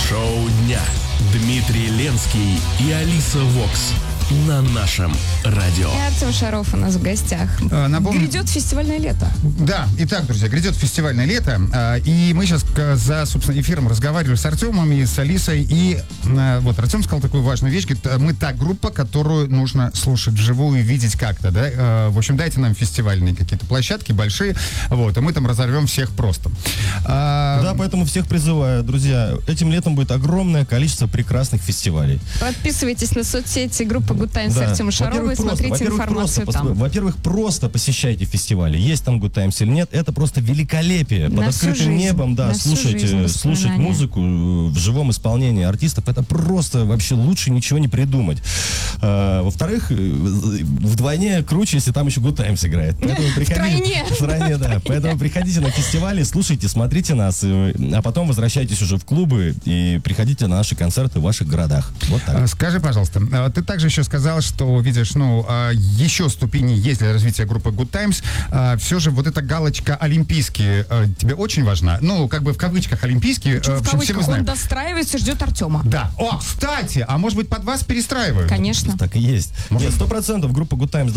Шоу дня. Дмитрий Ленский и Алиса Вокс на нашем радио. И Артем Шаров у нас в гостях. Грядет фестивальное лето. Да, итак, друзья, грядет фестивальное лето. И мы сейчас за, собственно, эфиром разговаривали с Артемом и с Алисой. И вот Артем сказал такую важную вещь. Говорит, мы та группа, которую нужно слушать вживую и видеть как-то, да. В общем, дайте нам фестивальные какие-то площадки большие, вот, и мы там разорвем всех просто. Да, поэтому всех призываю, друзья. Этим летом будет огромное количество прекрасных фестивалей. Подписывайтесь на соцсети группы Good Times с Артемом Шаровой, смотрите информацию там. Во-первых, просто посещайте фестивали. Есть там Good Times или нет, это просто великолепие. Под открытым небом, да, слушать музыку в живом исполнении артистов, это просто вообще лучше ничего не придумать. Во-вторых, вдвойне круче, если там еще Good Times играет. Втройне, да. Поэтому приходите на фестивали, слушайте, смотрите нас, а потом возвращайтесь уже в клубы и приходите на наши концерты в ваших городах. Вот так. Скажи, пожалуйста, ты также еще сказал, что видишь, еще ступени есть для развития группы Good Times. Все же вот эта галочка олимпийские тебе очень важна. Ну, как бы в кавычках олимпийские. В кавычках он достраивается, ждет Артема. Да. О, кстати, а может быть под вас перестраивают? Конечно. Так и есть. Нет, 100% группа Good Times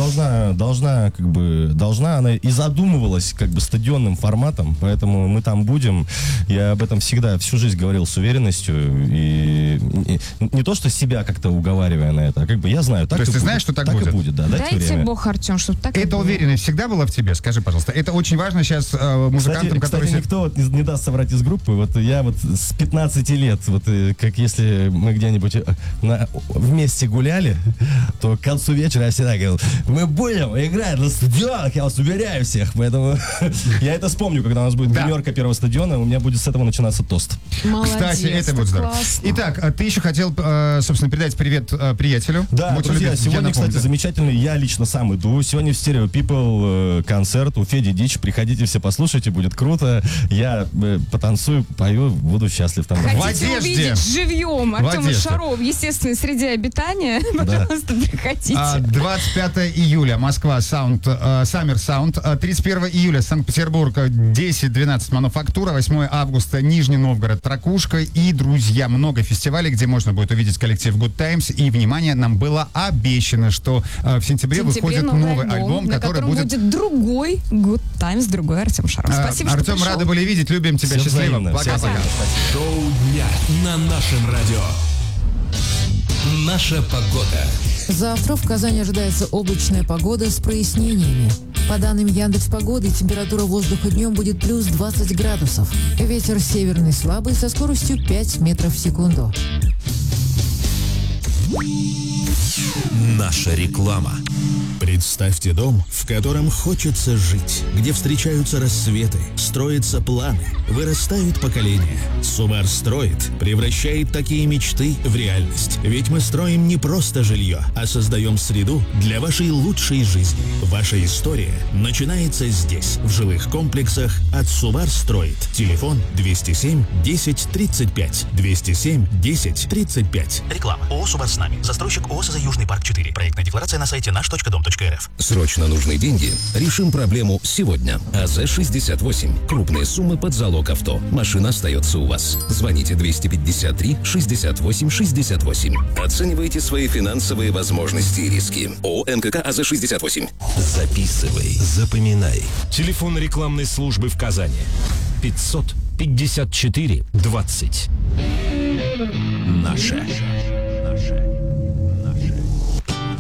должна, она и задумывалась как бы стадионным форматом, поэтому мы там будем. Я об этом всегда всю жизнь говорил с уверенностью и не то, что себя как-то уговаривая на это, а как бы я знаю, так. То есть ты знаешь, что так будет? Так и будет, да. Дайте Бог, Артем, чтобы так и было. Эта уверенность всегда была в тебе? Скажи, пожалуйста. Это очень важно сейчас музыкантам, которые... Кстати, никто не даст соврать из группы. Вот я вот с 15 лет, вот как если мы где-нибудь вместе гуляли, то к концу вечера я всегда говорил, мы будем играть на стадионах, я вас уверяю всех. Поэтому я это вспомню, когда у нас будет гримерка первого стадиона, у меня будет с этого начинаться тост. Молодец, кстати, это будет здорово. Итак, ты еще хотел, собственно, передать привет приятелю. Да, друзья, сегодня, кстати, замечательный. Я лично сам иду. Сегодня в Stereo People концерт у Феди Дич. Приходите все послушайте, будет круто. Я потанцую, пою, буду счастлив там. Хотите увидеть живьем Артема Шарова в естественной среде обитания? Пожалуйста, приходите. 25 июля Москва, Summer Sound. 31 июля Санкт-Петербург, 10-12 Мануфактура. 8 августа Нижний Новгород, Ракушка. И, друзья, много фестивалей, где можно будет увидеть коллектив Good Times. И, внимание, нам было обещано, что в сентябре выходит новый альбом, который будет другой Good Times, другой Артем Шаров. Спасибо, что Артем, рады были видеть. Любим тебя. Счастливо. Пока-пока. Шоу дня на нашем радио. Наша погода. Завтра в Казани ожидается облачная погода с прояснениями. По данным Яндекс.Погоды, температура воздуха днем будет плюс 20 градусов. Ветер северный слабый со скоростью 5 метров в секунду. Наша реклама. Представьте дом, в котором хочется жить, где встречаются рассветы, строятся планы, вырастают поколения. Сумар строит, превращает такие мечты в реальность. Ведь мы строим не просто жилье, а создаем среду для вашей лучшей жизни. Ваша история начинается здесь, в жилых комплексах от Сумар строит. Телефон 207 10 35. 207 10 35. Реклама. ООО «Сумар с нами». Застройщик ООО «СЗ Южный парк 4». Проектная декларация на сайте наш.дом.рф. Срочно нужны деньги? Решим проблему сегодня. АЗ-68. Крупные суммы под залог авто. Машина остается у вас. Звоните 253 68 68. Оценивайте свои финансовые возможности и риски. ООО НКК АЗ-68. Записывай, запоминай. Телефон рекламной службы в Казани. 554 20. Наша.